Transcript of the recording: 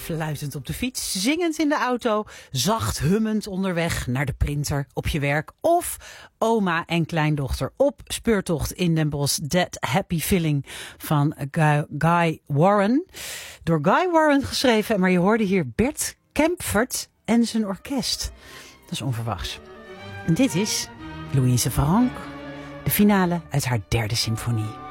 fluitend op de fiets, zingend in de auto, zacht hummend onderweg naar de printer op je werk of oma en kleindochter op speurtocht in Den Bosch. That Happy Feeling van Guy Warren. Door Guy Warren geschreven, maar je hoorde hier Bert Kempfert en zijn orkest. Dat is onverwachts. En dit is Louise Franck, de finale uit haar 3e symfonie.